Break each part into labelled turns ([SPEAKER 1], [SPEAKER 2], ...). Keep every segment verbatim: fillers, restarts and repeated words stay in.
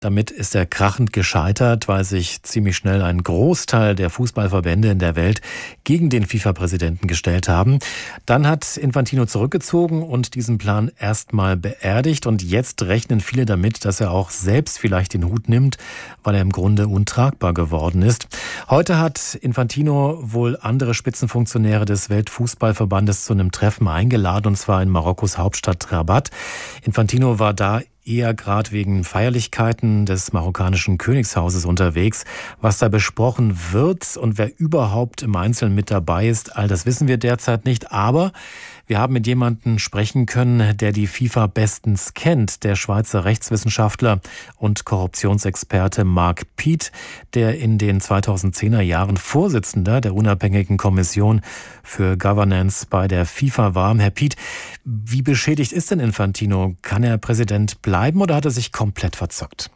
[SPEAKER 1] Damit ist er krachend gescheitert, weil sich ziemlich schnell ein Großteil der Fußballverbände in der Welt gegen den FIFA-Präsidenten gestellt haben. Dann hat Infantino zurückgezogen und diesen Plan erstmal beerdigt. Und jetzt rechnen viele damit, dass er auch selbst vielleicht den Hut nimmt, weil er im Grunde untragbar geworden ist. Heute hat Infantino wohl andere Spitzenfunktionäre des Weltfußballverbandes zu einem Treffen eingeladen, und zwar in Marokkos Hauptstadt Rabat. Infantino war da eher gerade wegen Feierlichkeiten des marokkanischen Königshauses unterwegs. Was da besprochen wird und wer überhaupt im Einzelnen mit dabei ist, all das wissen wir derzeit nicht. Aber wir haben mit jemandem sprechen können, der die FIFA bestens kennt, der Schweizer Rechtswissenschaftler und Korruptionsexperte Marc Piet, der in den zweitausendzehner Jahren Vorsitzender der unabhängigen Kommission für Governance bei der FIFA war. Herr Piet, wie beschädigt ist denn Infantino? Kann er Präsident bleiben oder hat er sich komplett verzockt?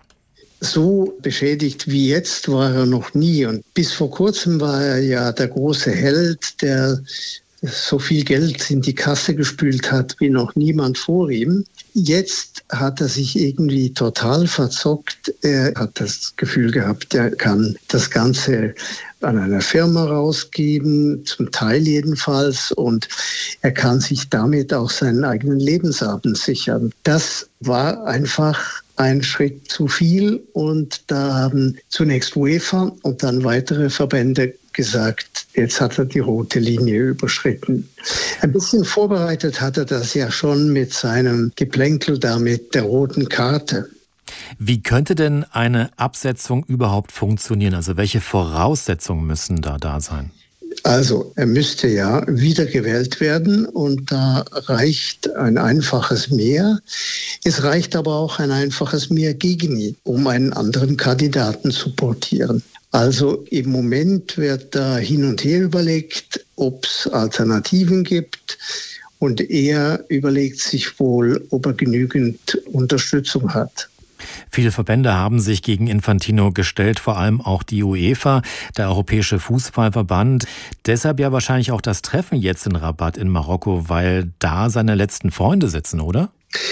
[SPEAKER 2] So beschädigt wie jetzt war er noch nie. Und bis vor kurzem war er ja der große Held, der so viel Geld in die Kasse gespült hat wie noch niemand vor ihm. Jetzt hat er sich irgendwie total verzockt. Er hat das Gefühl gehabt, er kann das Ganze an einer Firma rausgeben, zum Teil jedenfalls, und er kann sich damit auch seinen eigenen Lebensabend sichern. Das war einfach ein Schritt zu viel, und da haben zunächst UEFA und dann weitere Verbände gesagt, jetzt hat er die rote Linie überschritten. Ein bisschen vorbereitet hat er das ja schon mit seinem Geplänkel da mit der roten Karte.
[SPEAKER 1] Wie könnte denn eine Absetzung überhaupt funktionieren? Also welche Voraussetzungen müssen da da sein?
[SPEAKER 2] Also er müsste ja wiedergewählt werden, und da reicht ein einfaches Mehr. Es reicht aber auch ein einfaches Mehr gegen ihn, um einen anderen Kandidaten zu portieren. Also im Moment wird da hin und her überlegt, ob es Alternativen gibt, und er überlegt sich wohl, ob er genügend Unterstützung hat.
[SPEAKER 1] Viele Verbände haben sich gegen Infantino gestellt, vor allem auch die UEFA, der Europäische Fußballverband. Deshalb ja wahrscheinlich auch das Treffen jetzt in Rabat in Marokko, weil da seine letzten Freunde sitzen, oder?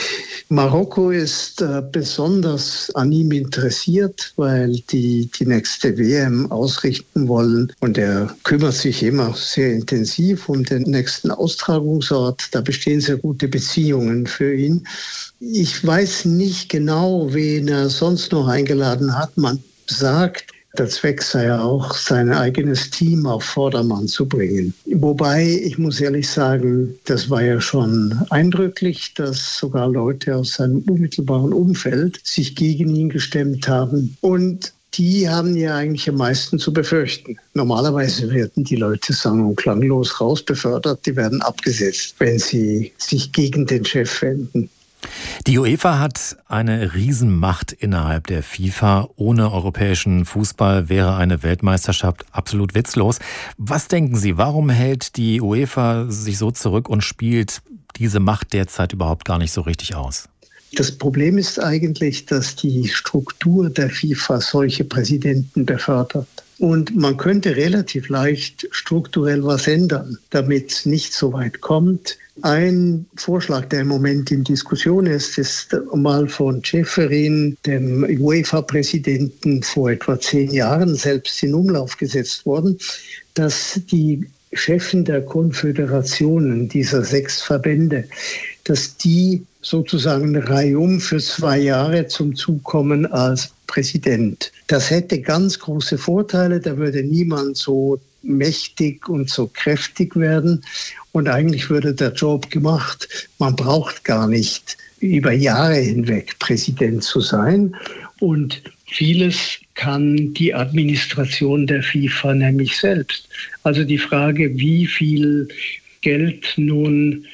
[SPEAKER 2] Marokko ist äh, besonders an ihm interessiert, weil die die nächste W M ausrichten wollen. Und er kümmert sich immer sehr intensiv um den nächsten Austragungsort. Da bestehen sehr gute Beziehungen für ihn. Ich weiß nicht genau, wen er sonst noch eingeladen hat. Man sagt, der Zweck sei ja auch, sein eigenes Team auf Vordermann zu bringen. Wobei, ich muss ehrlich sagen, das war ja schon eindrücklich, dass sogar Leute aus seinem unmittelbaren Umfeld sich gegen ihn gestemmt haben. Und die haben ja eigentlich am meisten zu befürchten. Normalerweise werden die Leute sang- und klanglos rausbefördert, die werden abgesetzt, wenn sie sich gegen den Chef wenden.
[SPEAKER 1] Die UEFA hat eine Riesenmacht innerhalb der FIFA. Ohne europäischen Fußball wäre eine Weltmeisterschaft absolut witzlos. Was denken Sie, warum hält die UEFA sich so zurück und spielt diese Macht derzeit überhaupt gar nicht so richtig aus?
[SPEAKER 2] Das Problem ist eigentlich, dass die Struktur der FIFA solche Präsidenten befördert. Und man könnte relativ leicht strukturell was ändern, damit es nicht so weit kommt. Ein Vorschlag, der im Moment in Diskussion ist, ist mal von Ceferin, dem UEFA-Präsidenten, vor etwa zehn Jahren selbst in Umlauf gesetzt worden, dass die Chefen der Konföderationen dieser sechs Verbände, dass die sozusagen reihum für zwei Jahre zum Zug kommen als Präsident. Das hätte ganz große Vorteile, da würde niemand so mächtig und so kräftig werden, und eigentlich würde der Job gemacht. Man braucht gar nicht über Jahre hinweg Präsident zu sein, und vieles kann die Administration der FIFA nämlich selbst. Also die Frage, wie viel Geld nun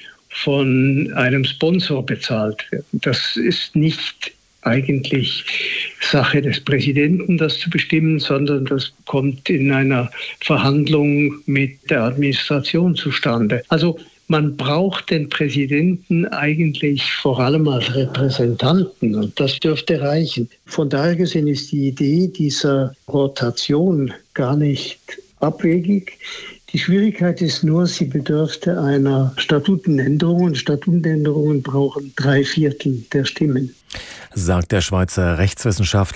[SPEAKER 2] von einem Sponsor bezahlt wird, das ist nicht eigentlich Sache des Präsidenten, das zu bestimmen, sondern das kommt in einer Verhandlung mit der Administration zustande. Also man braucht den Präsidenten eigentlich vor allem als Repräsentanten, und das dürfte reichen. Von daher gesehen ist die Idee dieser Rotation gar nicht abwegig. Die Schwierigkeit ist nur, sie bedürfte einer Statutenänderung, und Statutenänderungen brauchen drei Viertel der Stimmen.
[SPEAKER 1] Sagt der Schweizer Rechtswissenschaftler